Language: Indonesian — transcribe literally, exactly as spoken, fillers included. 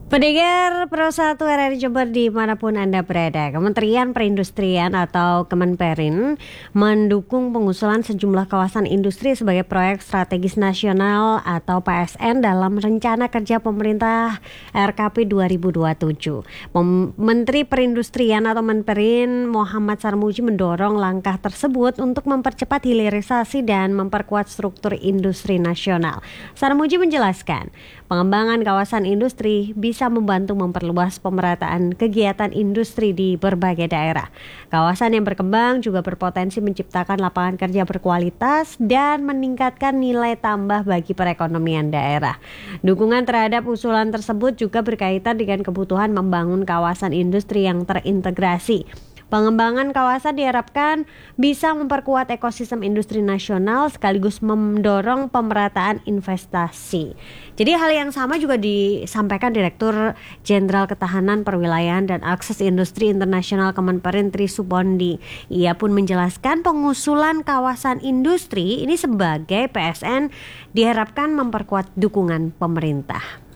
Pendengar Pro satu R R I Jember dimanapun Anda berada, Kementerian Perindustrian atau Kemenperin mendukung pengusulan sejumlah kawasan industri sebagai proyek strategis nasional atau P S N dalam Rencana Kerja Pemerintah R K P dua ribu dua puluh tujuh. Menteri Perindustrian atau Menperin Muhammad Sarmuji mendorong langkah tersebut untuk mempercepat hilirisasi dan memperkuat struktur industri nasional. Sarmuji menjelaskan, pengembangan kawasan industri bisa membantu memperluas pemerataan kegiatan industri di berbagai daerah. Kawasan yang berkembang juga berpotensi menciptakan lapangan kerja berkualitas dan meningkatkan nilai tambah bagi perekonomian daerah. Dukungan terhadap usulan tersebut juga berkaitan dengan kebutuhan membangun kawasan industri yang terintegrasi. Pengembangan kawasan diharapkan bisa memperkuat ekosistem industri nasional sekaligus mendorong pemerataan investasi. Jadi hal yang sama juga disampaikan Direktur Jenderal Ketahanan Perwilayahan dan Akses Industri Internasional Kemenperin Tri Subondi. Ia pun menjelaskan pengusulan kawasan industri ini sebagai P S N diharapkan memperkuat dukungan pemerintah.